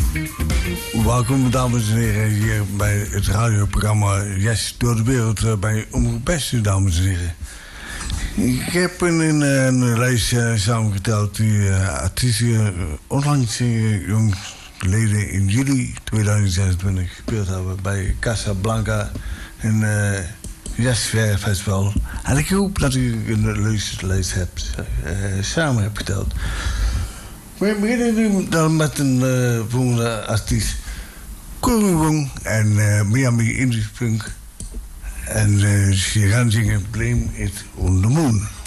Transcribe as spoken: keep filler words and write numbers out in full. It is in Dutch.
Welkom, dames en heren, hier bij het radioprogramma Yes door de Wereld bij Omroep Beste, dames en heren. Ik heb een, een, een lijst uh, samengeteld die uh, artiesten uh, onlangs uh, jong geleden in juli tweeduizend zesentwintig gespeeld hebben bij Casablanca en uh, Yes Fair Festival. En ik hoop dat u een leuke lijst hebt, uh, samen hebt geteld. We beginnen nu dan met een uh, volgende artiest. Korenwong en uh, Miami Indie Funk. En uh, ze gaan zingen Blame It on the Moon.